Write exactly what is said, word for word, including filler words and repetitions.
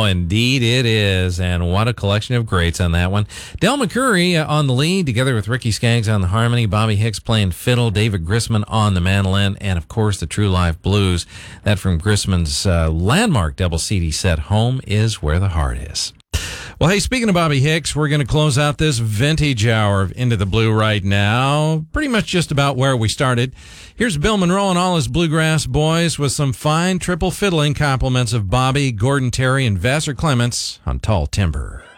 Oh, indeed it is. And what a collection of greats on that one. Del McCoury uh, on the lead, together with Ricky Skaggs on the harmony, Bobby Hicks playing fiddle, David Grisman on the mandolin, and, of course, the True Life Blues. That from Grisman's uh, landmark double C D set, Home is Where the Heart Is. Well, hey, speaking of Bobby Hicks, we're going to close out this vintage hour of Into the Blue right now, pretty much just about where we started. Here's Bill Monroe and all his Bluegrass boys with some fine triple fiddling compliments of Bobby, Gordon Terry, and Vassar Clements on Tall Timber.